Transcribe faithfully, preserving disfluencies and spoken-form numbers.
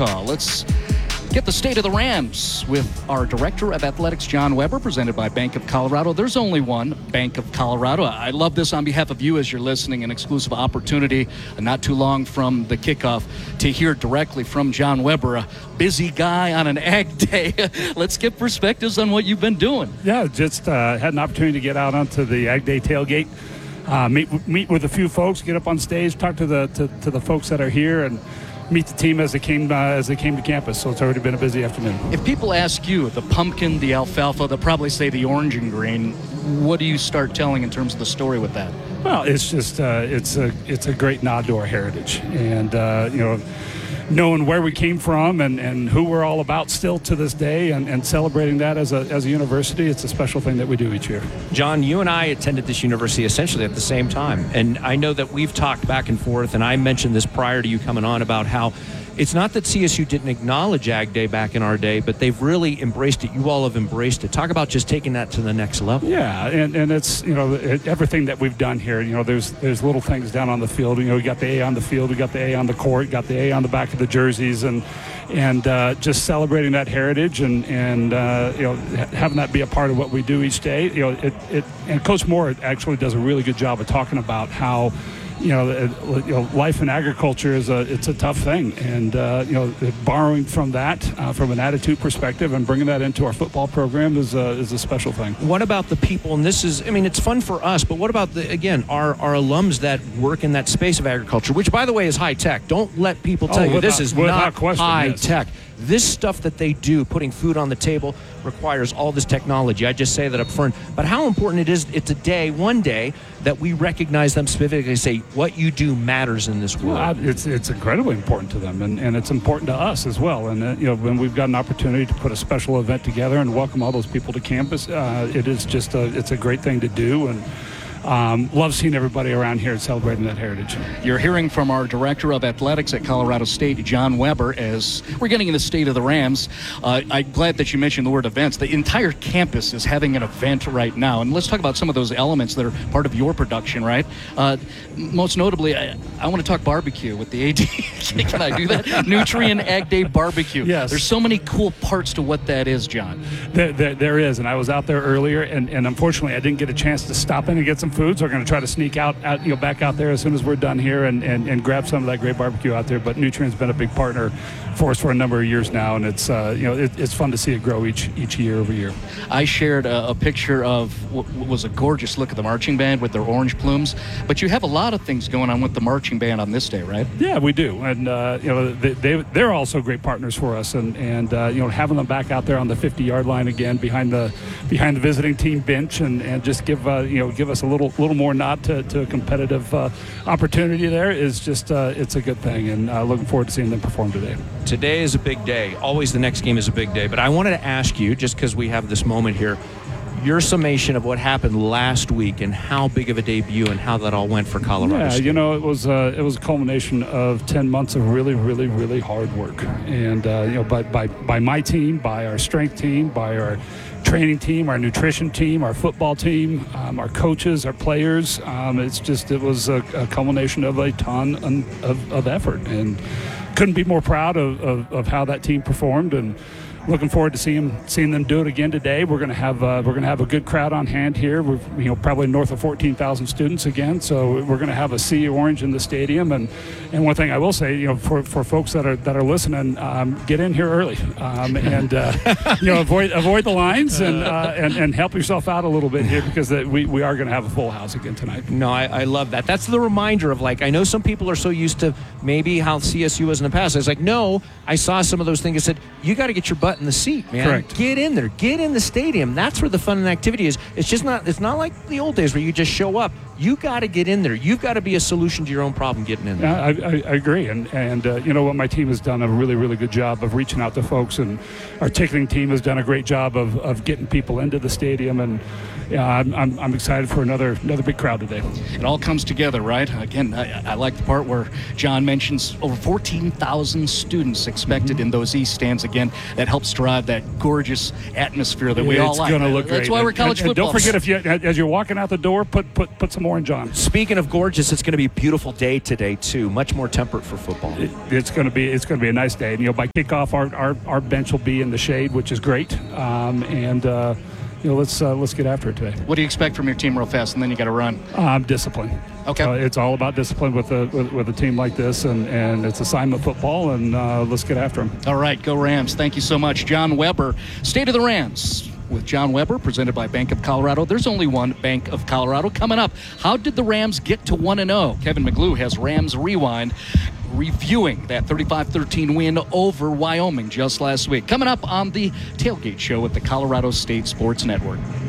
Utah. Let's get the state of the Rams with our Director of Athletics, John Weber, presented by Bank of Colorado. There's only one, Bank of Colorado. I love this on behalf of you as you're listening, an exclusive opportunity not too long from the kickoff to hear directly from John Weber, a busy guy on an Ag Day. Let's get perspectives on what you've been doing. Yeah, just uh, had an opportunity to get out onto the Ag Day tailgate, uh, meet meet with a few folks, get up on stage, talk to the to, to the folks that are here, and meet the team as they came uh, as they came to campus. So it's already been a busy afternoon. If people ask you the pumpkin, the alfalfa, they'll probably say the orange and green. What do you start telling in terms of the story with that? Well, it's just uh, it's a it's a great nod to our heritage, and uh, you know, knowing where we came from and, and who we're all about still to this day, and, and celebrating that as a as a university, it's a special thing that we do each year. John, you and I attended this university essentially at the same time, and I know that we've talked back and forth, and I mentioned this prior to you coming on about how it's not that C S U didn't acknowledge Ag Day back in our day, but they've really embraced it. You all have embraced it. Talk about just taking that to the next level. Yeah, and, and it's, you know, it, everything that we've done here, you know, there's there's little things down on the field. You know, we got the A on the field, we got the A on the court, got the A on the back of the jerseys, and and uh, just celebrating that heritage and, and uh, you know, having that be a part of what we do each day. You know, it, it and Coach Moore actually does a really good job of talking about how, you know, you know, life in agriculture is a it's a tough thing, and uh, you know, borrowing from that uh, from an attitude perspective and bringing that into our football program is a, is a special thing. What about the people? And this is, I mean, it's fun for us, but what about the again our our alums that work in that space of agriculture, which by the way is high tech. Don't let people tell oh, you without, this is not question, high yes. tech. This stuff that they do, putting food on the table, requires all this technology. I just say that up front. But how important it is, it's a day, one day, that we recognize them specifically, say, what you do matters in this world. Well, it's it's incredibly important to them, and, and it's important to us as well. And, uh, you know, when we've got an opportunity to put a special event together and welcome all those people to campus, uh, it is just a, it's a great thing to do. And Um, love seeing everybody around here celebrating that heritage. You're hearing from our Director of Athletics at Colorado State, John Weber, as we're getting in the state of the Rams. Uh, I'm glad that you mentioned the word events. The entire campus is having an event right now. And let's talk about some of those elements that are part of your production, right? Uh, most notably, I, I want to talk barbecue with the A D. Can I do that? Nutrient Ag Day Barbecue. Yes. There's so many cool parts to what that is, John. There, there, there is, and I was out there earlier, and, and unfortunately I didn't get a chance to stop in and get some food, so we're going to try to sneak out, out, you know, back out there as soon as we're done here and, and, and grab some of that great barbecue out there. But Nutrient's been a big partner for us for a number of years now, and it's uh, you know it, it's fun to see it grow each each year over year. I shared a, a picture of what was a gorgeous look at the marching band with their orange plumes, but you have a lot of things going on with the marching band on this day, right? Yeah, we do, and uh, you know they, they they're also great partners for us, and and uh, you know having them back out there on the fifty-yard line again behind the behind the visiting team bench, and, and just give uh, you know give us a little little more nod to, to a competitive uh, opportunity there is just uh, it's a good thing, and uh, looking forward to seeing them perform today. Today is a big day. Always the next game is a big day. But I wanted to ask you, just because we have this moment here, your summation of what happened last week and how big of a debut and how that all went for Colorado Yeah, State. you know, it was uh, it was a culmination of ten months of really, really, really hard work, and uh, you know, by by by my team, by our strength team, by our training team, our nutrition team, our football team, um, our coaches, our players. Um, it's just it was a, a culmination of a ton of, of effort, and couldn't be more proud of, of, of how that team performed, and looking forward to seeing seeing them do it again today. We're going to have uh, we're going to have a good crowd on hand here. We're you know probably north of fourteen thousand students again, so we're going to have a sea of orange in the stadium. And, and one thing I will say, you know, for, for folks that are that are listening, um, get in here early um, and uh, you know avoid avoid the lines and, uh, and and help yourself out a little bit here, because uh, we we are going to have a full house again tonight. No, I, I love that. That's the reminder of, like, I know some people are so used to maybe how C S U was in the past. I was like, no, I saw some of those things. I said, you got to get your butt in the seat, man. Correct. Get in there. Get in the stadium. That's where the fun and activity is. It's just not, it's not like the old days where you just show up. You got to get in there. You've got to be a solution to your own problem getting in there. Yeah, I, I, I agree. And, and uh, you know what, my team has done a really, really good job of reaching out to folks, and our ticketing team has done a great job of, of getting people into the stadium. And yeah, I'm, I'm, I'm excited for another another big crowd today. It all comes together, right? Again, I, I like the part where John mentions over fourteen thousand students expected mm-hmm. in those East stands. Again, that helps drive that gorgeous atmosphere that we it's all like. It's going to look That's great. why we're college and, football. And don't forget, if you, as you're walking out the door, put put put some orange on. Speaking of gorgeous, it's going to be a beautiful day today too. Much more temperate for football. It, it's going to be it's going to be a nice day. And, you know, by kickoff, our, our our bench will be in the shade, which is great. Um, and uh, you know, let's uh, let's get after it today. What do you expect from your team real fast, and then you got to run? Um, discipline. Okay. Uh, it's all about discipline with a with, with a team like this, and, and it's assignment football, and uh, let's get after them. All right, go Rams. Thank you so much, John Weber. State of the Rams with John Weber, presented by Bank of Colorado. There's only one Bank of Colorado. Coming up, how did the Rams get to one and oh? Kevin McGlue has Rams Rewind, reviewing that thirty-five thirteen win over Wyoming just last week. Coming up on the Tailgate Show at the Colorado State Sports Network.